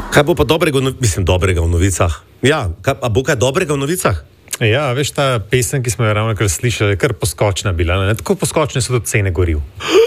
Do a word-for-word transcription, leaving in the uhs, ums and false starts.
Kaj bo pa dobrega, v no... mislim, dobrega v novicah? Ja, kaj, a bo kaj dobrega v novicah? Ja, veš, ta pesem, ki smo jo ravno kar slišali, je kar poskočna bila. Ne? Tako poskočne so tudi cene goriv.